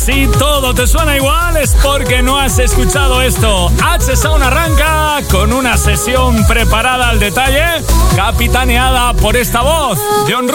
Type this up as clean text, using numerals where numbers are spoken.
Si todo te suena igual es porque no has escuchado esto. H-Sound arranca con una sesión preparada al detalle, capitaneada por esta voz, John